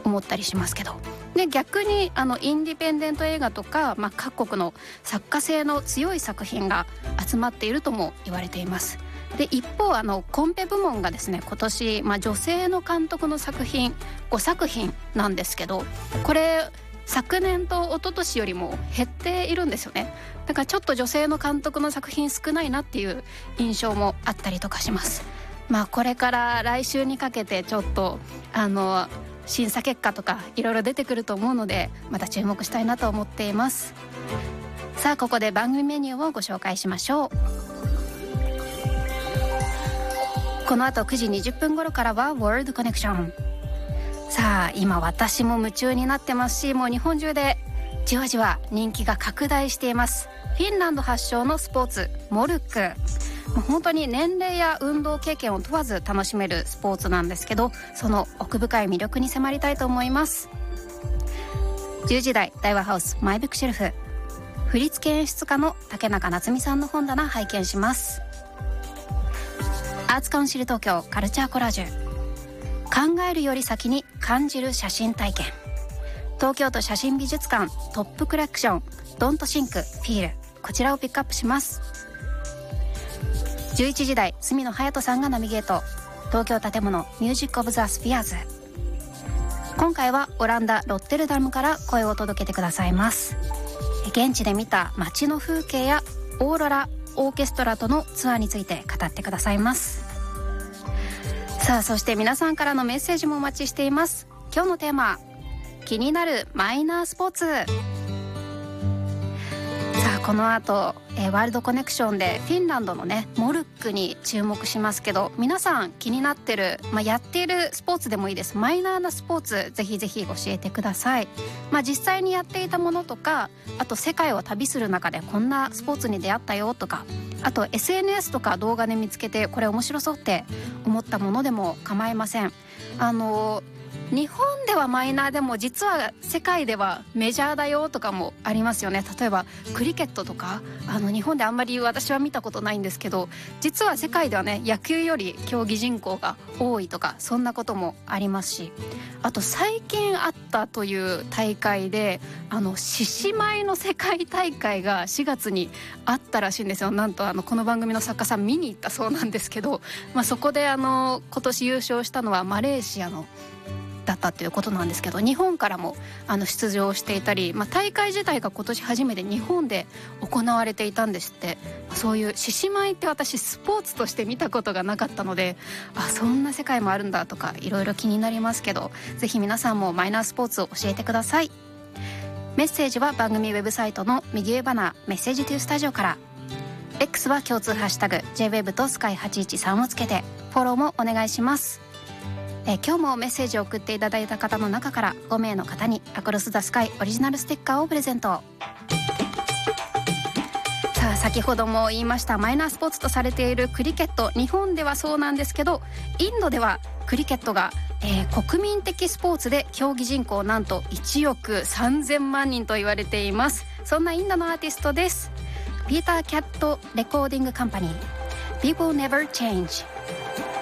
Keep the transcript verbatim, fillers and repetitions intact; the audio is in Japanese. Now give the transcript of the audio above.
思ったりしますけど、で逆にあのインディペンデント映画とか、まあ、各国の作家性の強い作品が集まっているとも言われています。で一方あのコンペ部門がですね今年、まあ、女性の監督の作品ごさく品なんですけど、これ昨年と一昨年よりも減っているんですよね。だからちょっと女性の監督の作品少ないなっていう印象もあったりとかします。まあこれから来週にかけてちょっとあの審査結果とかいろいろ出てくると思うので、また注目したいなと思っています。さあここで番組メニューをご紹介しましょう。この後くじにじゅっぷん頃からは World Connection。 さあ今私も夢中になってますし、もう日本中でじわじわ人気が拡大していますフィンランド発祥のスポーツモルック。もう本当に年齢や運動経験を問わず楽しめるスポーツなんですけど、その奥深い魅力に迫りたいと思います。じゅうじ台大和ハウスマイブックシェルフ、振付演出家の竹中夏実さんの本棚拝見します。アーツカウンシル東京カルチャーコラージュ、考えるより先に感じる写真体験、東京都写真美術館トップコレクションドントシンクフィール、こちらをピックアップします。じゅういちじ台住野隼人さんがナビゲート、東京建物ミュージックオブザスフィアーズ。今回はオランダロッテルダムから声を届けてくださいます。現地で見た街の風景やオーロラオーケストラとのツアーについて語ってくださいます。さあそして皆さんからのメッセージもお待ちしています。今日のテーマ、気になるマイナースポーツ。さあこの後、えー、ワールドコネクションでフィンランドのねモルックに注目しますけど、皆さん気になってる、まあ、やっているスポーツでもいいです。マイナーなスポーツぜひぜひ教えてください。まあ、実際にやっていたものとか、あと世界を旅する中でこんなスポーツに出会ったよとか、あと エスエヌエス とか動画で見つけてこれ面白そうって思ったものでも構いません。あの日本ではマイナーでも実は世界ではメジャーだよとかもありますよね。例えばクリケットとか、あの日本であんまり私は見たことないんですけど、実は世界ではね野球より競技人口が多いとか、そんなこともありますし、あと最近あったという大会であの獅子舞の世界大会がしがつにあったらしいんですよ。なんとあのこの番組の作家さん見に行ったそうなんですけど、まあ、そこであの今年優勝したのはマレーシアのだったということなんですけど、日本からもあの出場していたり、まあ、大会自体が今年初めて日本で行われていたんですって。そういう獅子舞って私スポーツとして見たことがなかったので、あそんな世界もあるんだとかいろいろ気になりますけど、ぜひ皆さんもマイナースポーツを教えてください。メッセージは番組ウェブサイトの右上バナーメッセージトゥースタジオから、 X は共通ハッシュタグ ジェイウェブ とスカイはちいちさんをつけてフォローもお願いします。え今日もメッセージを送っていただいた方の中からご名の方にアクロスザスカイオリジナルステッカーをプレゼント。さあ先ほども言いましたマイナースポーツとされているクリケット、日本ではそうなんですけど、インドではクリケットが、えー、国民的スポーツで競技人口なんといちおくさんぜんまんにんと言われています。そんなインドのアーティストです。ピーター・キャットレコーディングカンパニー We Will Never Change。